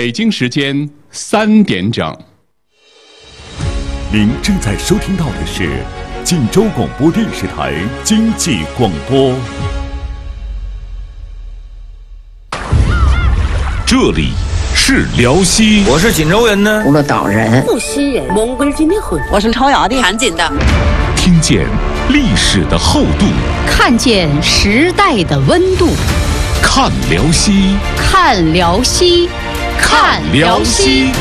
北京时间3点整。 您正在收听到的是晋州广播电视台经济广播。这里是辽西， 我是锦州人呢， 葫芦岛人， 无锡人，蒙古军的魂， 我是朝阳的， 韩锦的。 听见历史的厚度， 看见时代的温度， 看辽西， 看辽西，看辽西。